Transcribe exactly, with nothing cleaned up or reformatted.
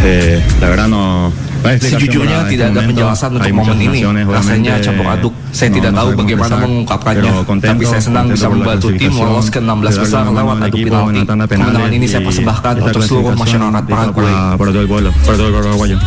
Este, la verdad no. Sejujurnya tidak ada penjelasan untuk momen ini. Rasanya campur aduk. Saya tidak tahu bagaimana mengungkapkannya. Tapi saya senang bisa membantu tim lolos ke enam belas besar lewat adu penalti. Kemenangan ini saya persembahkan untuk seluruh masyarakat Paraguay.